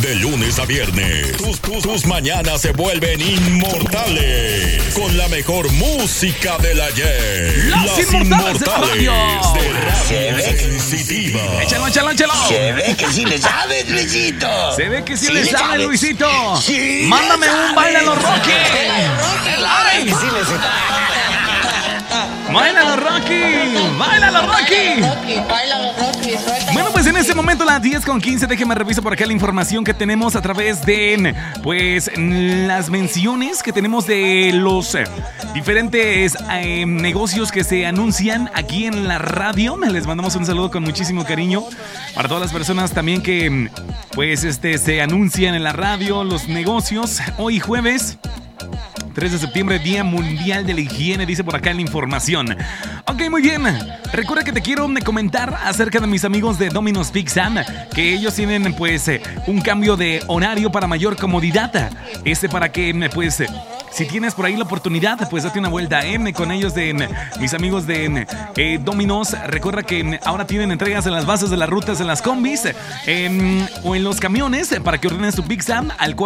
De lunes a viernes, tus mañanas se vuelven inmortales con la mejor música del ayer. Las Inmortales de Radio Sensitiva. Échalo. Se ve que sí le sabes, Luisito. Se ve que sí le sabe, Luisito. Sí, Mándame un Báilalo Rocky. Claro que sí le sé. Báilalo Rocky. Bueno, pues en este momento las 10:15, déjeme revisar por acá la información que tenemos a través de, pues, las menciones que tenemos de los diferentes negocios que se anuncian aquí en la radio. Les mandamos un saludo con muchísimo cariño para todas las personas también que, pues, se anuncian en la radio, los negocios. Hoy jueves 3 de septiembre, Día Mundial de la Higiene, dice por acá en la información. Ok, muy bien. Recuerda que te quiero comentar acerca de mis amigos de Domino's Pizza, que ellos tienen, pues, un cambio de horario para mayor comodidad. Para que, pues, si tienes por ahí la oportunidad, pues date una vuelta con ellos de mis amigos de Domino's. Recuerda que ahora tienen entregas en las bases de las rutas, en las combis o en los camiones para que ordenes tu pizza al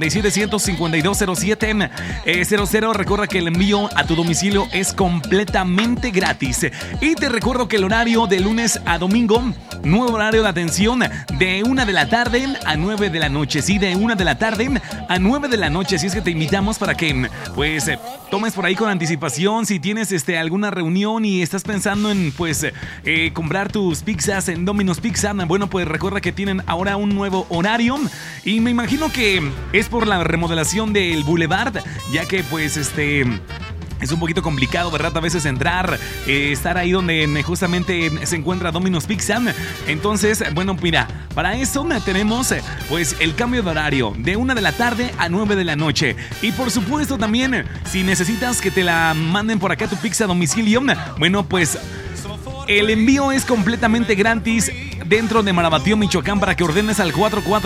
447-152-0700. Recuerda que el envío a tu domicilio es completamente gratis. Y te recuerdo que el horario de lunes a domingo, nuevo horario de atención de 1 de la tarde a 9 de la noche. Sí, de 1 de la tarde a 9 de la noche. Así es que te invitamos para que, pues, tomes por ahí con anticipación. Si tienes alguna reunión y estás pensando en, pues, comprar tus pizzas en Domino's Pizza, bueno, pues recuerda que tienen ahora un nuevo horario. Y me imagino que es por la remodelación del Boulevard, ya que, pues, es un poquito complicado, ¿verdad? A veces entrar, estar ahí donde justamente se encuentra Domino's Pizza. Entonces, bueno, mira, para eso tenemos, pues, el cambio de horario de 1 de la tarde a 9 de la noche. Y por supuesto también, si necesitas que te la manden por acá tu pizza a domicilio, bueno, pues el envío es completamente gratis dentro de Marabatío, Michoacán, para que ordenes al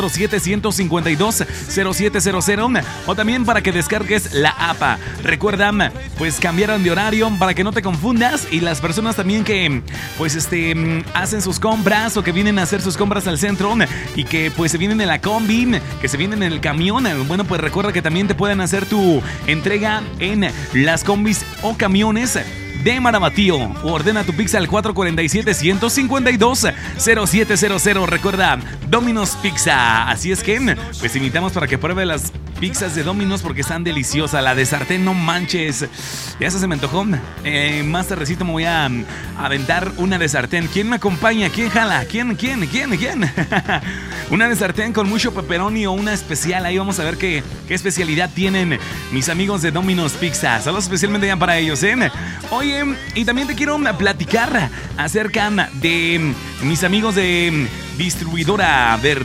447-152-0700 o también para que descargues la app. Recuerda, pues, cambiaron de horario para que no te confundas, y las personas también que, pues, hacen sus compras o que vienen a hacer sus compras al centro y que, pues, se vienen en la combi, que se vienen en el camión, bueno, pues recuerda que también te pueden hacer tu entrega en las combis o camiones de Marabatío. Ordena tu pizza al 447-152-0700. Recuerda, Domino's Pizza. Así es que, pues, invitamos para que pruebe las pizzas de Domino's porque están deliciosas. La de sartén, no manches. Ya se me antojó. Más tardecito me voy a aventar una de sartén. ¿Quién me acompaña? ¿Quién jala? ¿Quién? Una de sartén con mucho pepperoni o una especial. Ahí vamos a ver qué especialidad tienen mis amigos de Domino's Pizza. Saludos especialmente ya para ellos, Oye, y también te quiero platicar acerca de mis amigos de Distribuidora Verde.